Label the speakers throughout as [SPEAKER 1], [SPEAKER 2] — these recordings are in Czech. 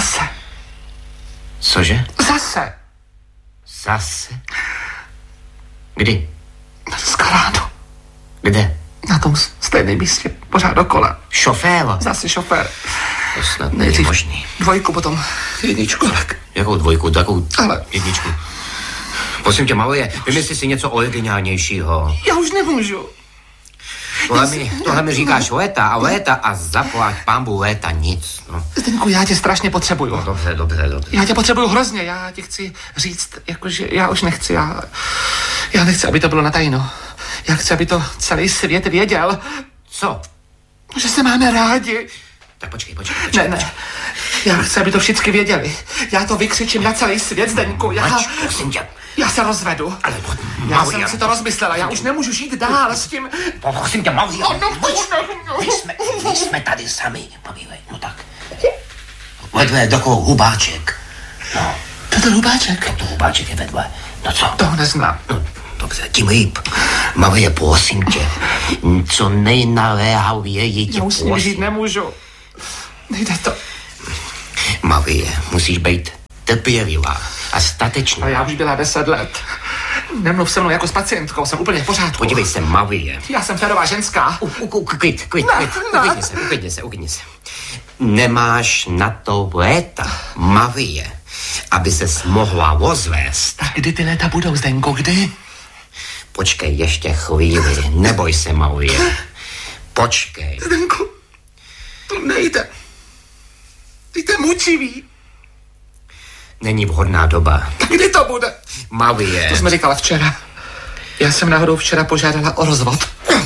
[SPEAKER 1] Zase.
[SPEAKER 2] Cože?
[SPEAKER 1] Zase.
[SPEAKER 2] Zase? Kdy?
[SPEAKER 1] Dneska ráno.
[SPEAKER 2] Kde?
[SPEAKER 1] Na tom stejném místě, pořád dokola.
[SPEAKER 2] Šofér.
[SPEAKER 1] Zase šofér.
[SPEAKER 2] To snad není možný.
[SPEAKER 1] 2, potom 1.
[SPEAKER 2] Jakou 2? Takovou
[SPEAKER 1] Ale
[SPEAKER 2] 1. Prosím tě, Marie, vymysli si něco originálnějšího.
[SPEAKER 1] já už nemůžu.
[SPEAKER 2] Tohle mi říkáš léta a zaplať pambu léta nic. No.
[SPEAKER 1] Zdeňku, já tě strašně potřebuju.
[SPEAKER 2] No, dobře.
[SPEAKER 1] Já tě potřebuju hrozně, já ti chci říct, jakože já už nechci, já nechci, aby to bylo na tajno. Já chci, aby to celý svět věděl.
[SPEAKER 2] Co?
[SPEAKER 1] Že se máme rádi.
[SPEAKER 2] Tak počkej.
[SPEAKER 1] Ne. Já chci, aby to všichni věděli. Já to vykřičím na celý svět, Zdeňku.
[SPEAKER 2] Prosím tě.
[SPEAKER 1] Já se rozvedu.
[SPEAKER 2] Ale
[SPEAKER 1] já jsem si to rozmyslela, já už nemůžu žít dál s tím.
[SPEAKER 2] Prosím tě, Marie.
[SPEAKER 1] My
[SPEAKER 2] jsme tady sami, Marie. No tak. Vedle takovou hubáček. No.
[SPEAKER 1] To hubáček?
[SPEAKER 2] To hubáček je vedle. No co?
[SPEAKER 1] Toho neznám.
[SPEAKER 2] No, dobře, tím líp. Marie, prosím tě. Co nejnaléhavěji tě
[SPEAKER 1] já už s ním žít nemůžu. Nejde to.
[SPEAKER 2] Marie, musíš být trpělivá a statečná.
[SPEAKER 1] Ale já už byla 10 let. Nemluv se mnou jako s pacientkou, jsem úplně v pořádku.
[SPEAKER 2] Podívej se, Marie.
[SPEAKER 1] Já jsem férová ženská.
[SPEAKER 2] Klid. Uklidni se. Nemáš na to léta, Marie, aby ses mohla rozvést.
[SPEAKER 1] Tak kdy ty léta budou, Zdenko, kdy?
[SPEAKER 2] Počkej ještě chvíli, neboj se, Marie. Počkej.
[SPEAKER 1] Zdenko, to nejde. Ty jste mučivý.
[SPEAKER 2] Není vhodná doba.
[SPEAKER 1] Tak kdy to bude?
[SPEAKER 2] Marie.
[SPEAKER 1] To jsme říkala včera. Já jsem náhodou včera požádala o rozvod.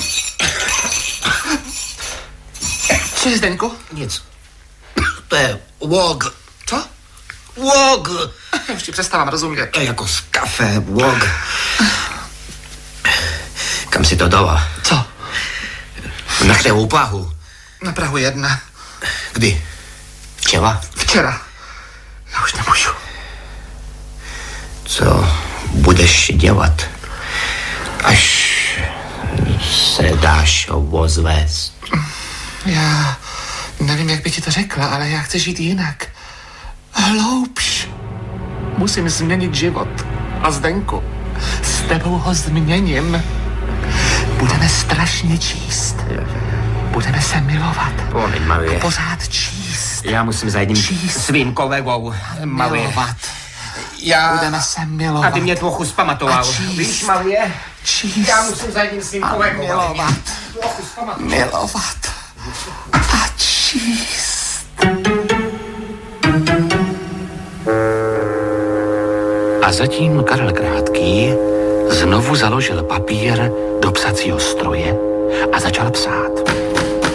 [SPEAKER 1] Co je, Zdenko?
[SPEAKER 2] Nic. To je wog.
[SPEAKER 1] Co?
[SPEAKER 2] Wog.
[SPEAKER 1] Já už ti přestávám rozumět.
[SPEAKER 2] To je jako z kafe, wog. Kam si to dala?
[SPEAKER 1] Co?
[SPEAKER 2] Na kterou Prahu?
[SPEAKER 1] Na Prahu 1.
[SPEAKER 2] Kdy? Včera.
[SPEAKER 1] Já už nemůžu.
[SPEAKER 2] Co budeš dělat, až se dáš rozvést?
[SPEAKER 1] Já nevím, jak bych ti to řekla, ale já chci žít jinak. Hloubš. Musím změnit život. A Zdenku, s tebou ho změním. Budeme strašně číst. Budeme se milovat.
[SPEAKER 2] Promiň, Marie.
[SPEAKER 1] Pořád číst.
[SPEAKER 2] Já musím za jedním svým kolegou, Marie.
[SPEAKER 1] Milovat. Budeme se milovat.
[SPEAKER 2] Aby mě trochu zpamatoval. Víš, Marie?
[SPEAKER 1] Číst.
[SPEAKER 2] Já musím za jedním svým kolegou.
[SPEAKER 1] Milovat. Milovat. A číst.
[SPEAKER 3] A zatím Karel Krátký znovu založil papír do psacího stroje a začal psát.